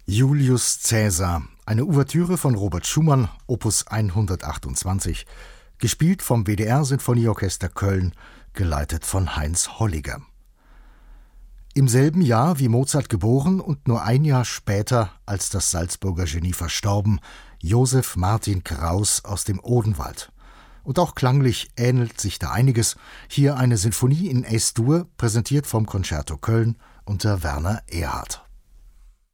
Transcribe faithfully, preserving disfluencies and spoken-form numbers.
Julius Caesar, eine Ouvertüre von Robert Schumann, Opus hundertachtundzwanzig, gespielt vom W D R-Sinfonieorchester Köln, geleitet von Heinz Holliger. Im selben Jahr wie Mozart geboren und nur ein Jahr später als das Salzburger Genie verstorben, Joseph Martin Kraus aus dem Odenwald. Und auch klanglich ähnelt sich da einiges. Hier eine Sinfonie in Es-Dur, präsentiert vom Concerto Köln unter Werner Erhard.